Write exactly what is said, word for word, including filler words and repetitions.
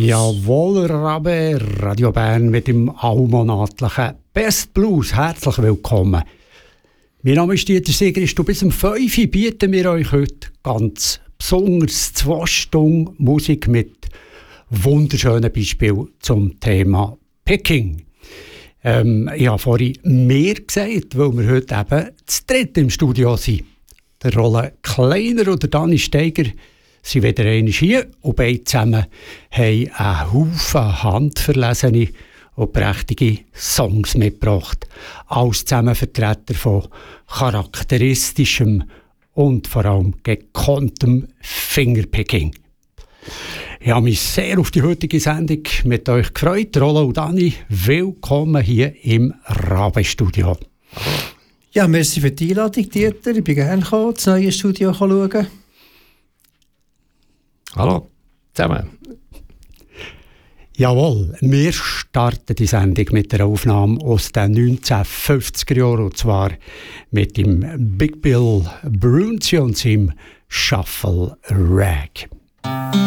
Jawohl, Rabe, Radio Bern mit dem allmonatlichen Best Blues. Herzlich willkommen. Mein Name ist Dieter Sigrist. Bis um fünf Uhr bieten wir euch heute ganz besonders zwei Stunden Musik mit wunderschönen Beispielen zum Thema Picking. Ähm, ich habe vorhin mehr gesagt, weil wir heute eben zu dritt im Studio sind. Der Roland Kleiner und der Dani Steiger sind wieder einmal hier und beide zusammen haben einen Haufen handverlesene und prächtige Songs mitgebracht. Alles zusammen Vertreter von charakteristischem und vor allem gekonntem Fingerpicking. Ich habe mich sehr auf die heutige Sendung mit euch gefreut. Roland und Dani, willkommen hier im Rabe-Studio. Ja, merci für die Einladung, Dieter. Ich bin gerne gekommen, das neue Studio schauen. Hallo, zusammen. Jawohl, wir starten die Sendung mit einer Aufnahme aus den neunzehnhundertfünfziger Jahren, und zwar mit dem Big Bill Broonzy und seinem Shuffle Rag.